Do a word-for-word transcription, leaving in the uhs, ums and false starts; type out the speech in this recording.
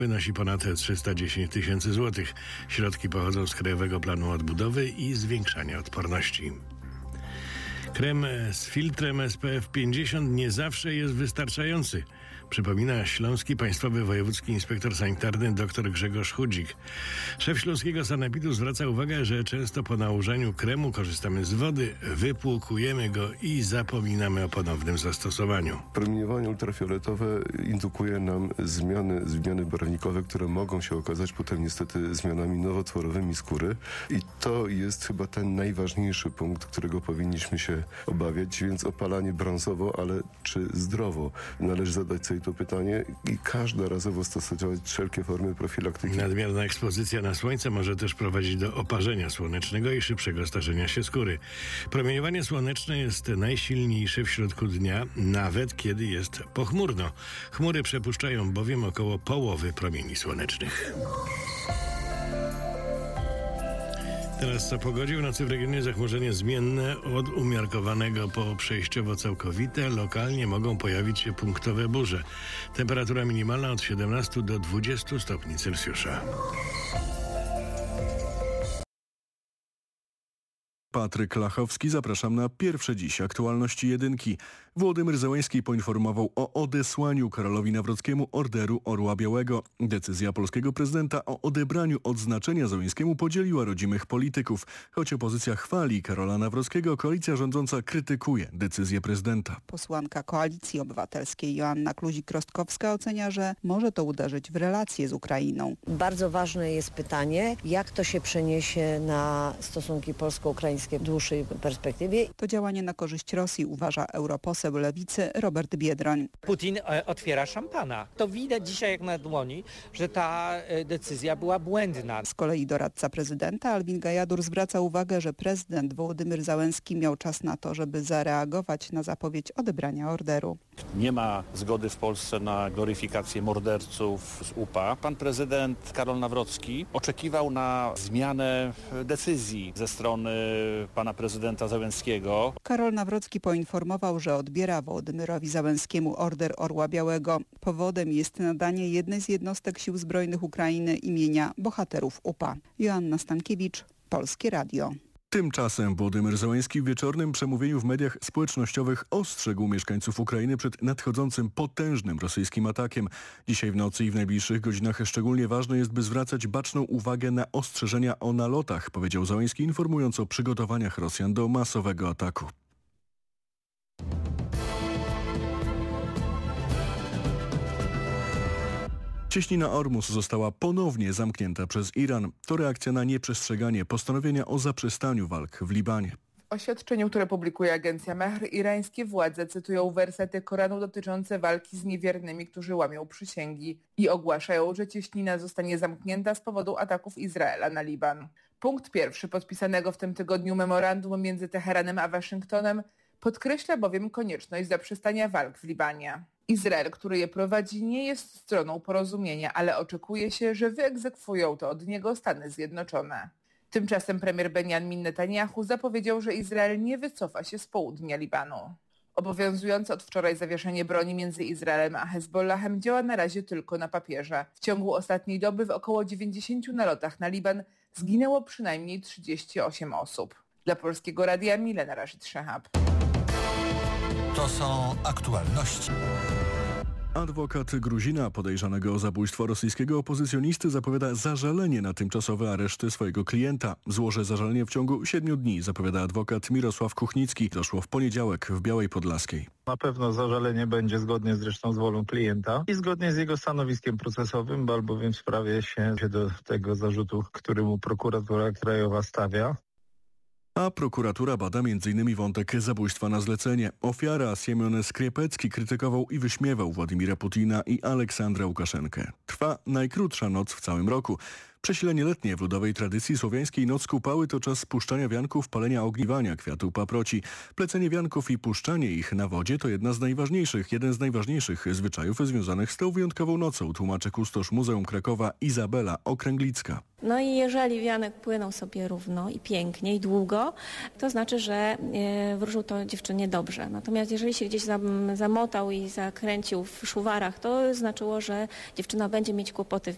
Wynosi ponad trzysta dziesięć tysięcy złotych. Środki pochodzą z Krajowego Planu Odbudowy i Zwiększania Odporności. Krem z filtrem S P F pięćdziesiąt nie zawsze jest wystarczający, przypomina Śląski Państwowy Wojewódzki Inspektor Sanitarny dr Grzegorz Chudzik. Szef Śląskiego Sanepidu zwraca uwagę, że często po nałożeniu kremu korzystamy z wody, wypłukujemy go i zapominamy o ponownym zastosowaniu. Promieniowanie ultrafioletowe indukuje nam zmiany, zmiany barwnikowe, które mogą się okazać potem niestety zmianami nowotworowymi skóry i to jest chyba ten najważniejszy punkt, którego powinniśmy się obawiać, więc opalanie brązowo, ale czy zdrowo? Należy zadać sobie to pytanie i każdorazowo stosować wszelkie formy profilaktyki. Nadmierna ekspozycja na słońce może też prowadzić do oparzenia słonecznego i szybszego starzenia się skóry. Promieniowanie słoneczne jest najsilniejsze w środku dnia, nawet kiedy jest pochmurno. Chmury przepuszczają bowiem około połowy promieni słonecznych. Teraz o pogodzie. W nocy w regionie zachmurzenie zmienne od umiarkowanego po przejściowo całkowite. Lokalnie mogą pojawić się punktowe burze. Temperatura minimalna od siedemnastu do dwudziestu stopni Celsjusza. Patryk Lachowski, zapraszam na pierwsze dziś aktualności jedynki. Włodymyr Zełenski poinformował o odesłaniu Karolowi Nawrockiemu Orderu Orła Białego. Decyzja polskiego prezydenta o odebraniu odznaczenia Zełenskiemu podzieliła rodzimych polityków. Choć opozycja chwali Karola Nawrockiego, koalicja rządząca krytykuje decyzję prezydenta. Posłanka Koalicji Obywatelskiej Joanna Kluzik-Rostkowska ocenia, że może to uderzyć w relacje z Ukrainą. Bardzo ważne jest pytanie, jak to się przeniesie na stosunki polsko-ukraińskie w dłuższej perspektywie. To działanie na korzyść Rosji, uważa europoseł Lewicy Robert Biedroń. Putin otwiera szampana. To widać dzisiaj jak na dłoni, że ta decyzja była błędna. Z kolei doradca prezydenta Alvin Gajadur zwraca uwagę, że prezydent Wołodymyr Zełenski miał czas na to, żeby zareagować na zapowiedź odebrania orderu. Nie ma zgody w Polsce na gloryfikację morderców z U P A. Pan prezydent Karol Nawrocki oczekiwał na zmianę decyzji ze strony pana prezydenta Zełenskiego. Karol Nawrocki poinformował, że odbiera Wołodymyrowi Zełenskiemu Order Orła Białego. Powodem jest nadanie jednej z jednostek Sił Zbrojnych Ukrainy imienia bohaterów U P A. Joanna Stankiewicz, Polskie Radio. Tymczasem Wołodymyr Zełenski w wieczornym przemówieniu w mediach społecznościowych ostrzegł mieszkańców Ukrainy przed nadchodzącym potężnym rosyjskim atakiem. Dzisiaj w nocy i w najbliższych godzinach szczególnie ważne jest, by zwracać baczną uwagę na ostrzeżenia o nalotach, powiedział Zełenski, informując o przygotowaniach Rosjan do masowego ataku. Cieśnina Ormus została ponownie zamknięta przez Iran. To reakcja na nieprzestrzeganie postanowienia o zaprzestaniu walk w Libanie. W oświadczeniu, które publikuje agencja Mehr, irańskie władze cytują wersety Koranu dotyczące walki z niewiernymi, którzy łamią przysięgi i ogłaszają, że cieśnina zostanie zamknięta z powodu ataków Izraela na Liban. Punkt pierwszy podpisanego w tym tygodniu memorandum między Teheranem a Waszyngtonem podkreśla bowiem konieczność zaprzestania walk w Libanie. Izrael, który je prowadzi, nie jest stroną porozumienia, ale oczekuje się, że wyegzekwują to od niego Stany Zjednoczone. Tymczasem premier Benjamin Netanyahu zapowiedział, że Izrael nie wycofa się z południa Libanu. Obowiązujące od wczoraj zawieszenie broni między Izraelem a Hezbollahem działa na razie tylko na papierze. W ciągu ostatniej doby w około dziewięćdziesięciu nalotach na Liban zginęło przynajmniej trzydzieści osiem osób. Dla Polskiego Radia Milena Rashid-Szehab. To są aktualności. Adwokat Gruzina podejrzanego o zabójstwo rosyjskiego opozycjonisty zapowiada zażalenie na tymczasowe areszty swojego klienta. Złoży zażalenie w ciągu siedmiu dni, zapowiada adwokat Mirosław Kuchnicki. Doszło w poniedziałek w Białej Podlaskiej. Na pewno zażalenie będzie zgodnie zresztą z wolą klienta i zgodnie z jego stanowiskiem procesowym, albowiem w sprawie się do tego zarzutu, który mu prokuratura krajowa stawia. A prokuratura bada między innymi wątek zabójstwa na zlecenie. Ofiara Siemion Skriepecki krytykował i wyśmiewał Władimira Putina i Aleksandra Łukaszenkę. Trwa najkrótsza noc w całym roku. Przesilenie letnie w ludowej tradycji słowiańskiej Noc Kupały to czas puszczania wianków, palenia ogniwania kwiatu paproci. Plecenie wianków i puszczanie ich na wodzie to jedna z najważniejszych, jeden z najważniejszych zwyczajów związanych z tą wyjątkową nocą, tłumaczy kustosz Muzeum Krakowa Izabela Okręglicka. No i jeżeli wianek płynął sobie równo i pięknie i długo, to znaczy, że e, wróżył to dziewczynie dobrze. Natomiast jeżeli się gdzieś zam, zamotał i zakręcił w szuwarach, to znaczyło, że dziewczyna będzie mieć kłopoty